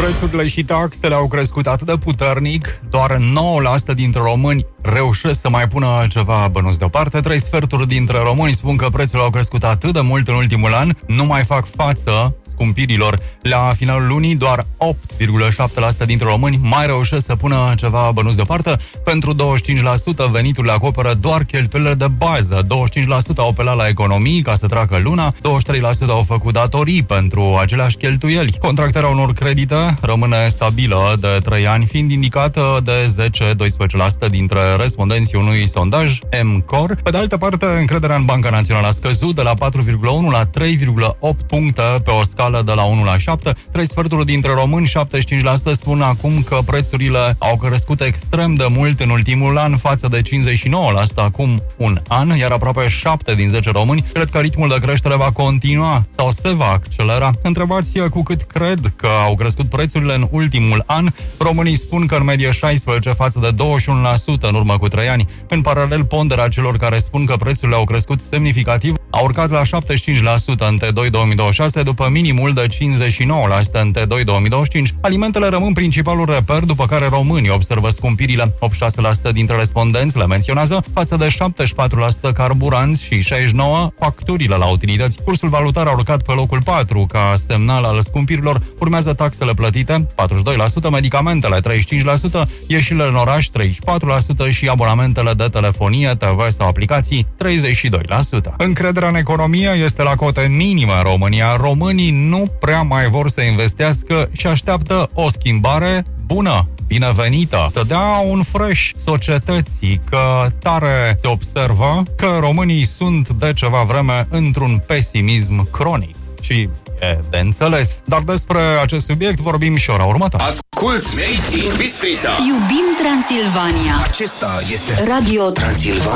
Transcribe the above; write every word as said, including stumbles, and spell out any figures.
Prețurile și taxele au crescut atât de puternic, doar nouă la sută dintre români reușesc să mai pună ceva bănuți deoparte. Trei sferturi dintre români spun că prețurile au crescut atât de mult în ultimul an, nu mai fac față scumpirilor. La finalul lunii, doar opt virgulă șapte la sută dintre români mai reușesc să pună ceva bănuți deoparte. Pentru douăzeci și cinci la sută veniturile acoperă doar cheltuielile de bază. douăzeci și cinci la sută au apelat la economii ca să treacă luna, douăzeci și trei la sută au făcut datorii pentru aceleași cheltuieli. Contractarea unor credite rămâne stabilă de trei ani, fiind indicată de zece-doisprezece la sută dintre respondenții unui sondaj M-Core. Pe de altă parte, încrederea în Banca Națională a scăzut de la patru virgulă unu la trei virgulă opt puncte pe o scală de la unu la șapte. Trei sferturi dintre români, șaptezeci și cinci la sută, spun acum că prețurile au crescut extrem de mult în ultimul an, față de cincizeci și nouă la sută acum un an, iar aproape șapte din zece români cred că ritmul de creștere va continua sau se va accelera. Întrebați cu cât cred că au crescut prețurile în ultimul an. Românii spun că în medie șaisprezece față de douăzeci și unu la sută în urmă cu trei ani. În paralel, ponderea celor care spun că prețurile au crescut semnificativ a urcat la șaptezeci și cinci la sută în T doi două mii douăzeci și șase, după minimul de cincizeci și nouă la sută în T doi două mii douăzeci și cinci. Alimentele rămân principalul reper, după care românii observă scumpirile. optzeci și șase la sută dintre respondenți le menționează, față de șaptezeci și patru la sută carburanți și șaizeci și nouă la sută facturile la utilități. Cursul valutar a urcat pe locul patru ca semnal al scumpirilor. Urmează taxele plătite, patruzeci și doi la sută, medicamentele, treizeci și cinci la sută, ieșirile în oraș, treizeci și patru la sută și abonamentele de telefonie, T V sau aplicații, treizeci și doi la sută. Încrederea în economie este la cote minime în România. Românii nu prea mai vor să investească și așteaptă o schimbare bună, binevenită, să dea un fresh societății, că tare se observă că românii sunt de ceva vreme într-un pesimism cronic. Și e de înțeles. Dar despre acest subiect vorbim și ora următoare. Asculți Made in Bistrița. Iubim Transilvania. Acesta este Radio Transilvania.